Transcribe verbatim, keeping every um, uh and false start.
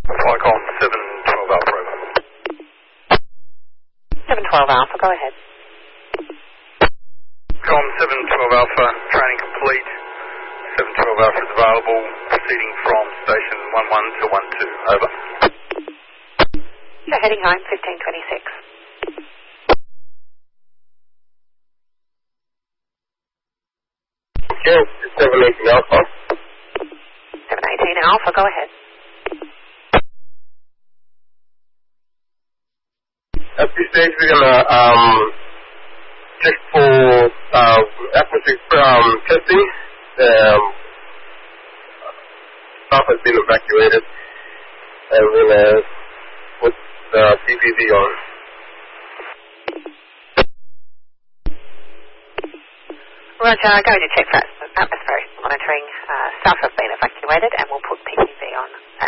Flycom seven twelve Alpha over. seven twelve Alpha, go ahead. Com seven twelve Alpha, training complete. seven twelve Alpha is available, proceeding from station one one to one two, over. You're heading home, fifteen twenty-six. Okay, seven eighteen Alpha. seven eighteen Alpha, go ahead. At this stage, we're gonna um, check for uh, atmospheric um, testing. Um, staff has been evacuated, and we're gonna put the C P V on. Roger, going to check for atmospheric monitoring. Uh, staff have been evacuated and we'll put P P V on